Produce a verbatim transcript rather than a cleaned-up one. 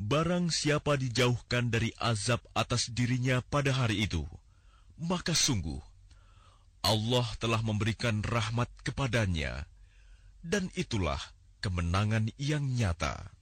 Barang siapa dijauhkan dari azab atas dirinya pada hari itu, maka sungguh Allah telah memberikan rahmat kepadanya, dan itulah kemenangan yang nyata.